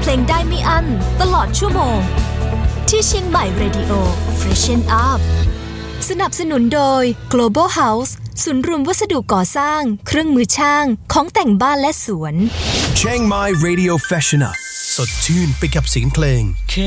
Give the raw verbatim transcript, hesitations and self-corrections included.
ลงได้ไม่อั้นตลอดชั่วโมงที่เชียงใหม่ Radio Freshen Up สนับสนุนโดย Global House ศูนย์รวมวัสดุก่อสร้างเครื่องมือช่างของแต่งบ้านและสวน Chiang Mai Radio Freshen Up สดชื่นไปกับเสียงเพลง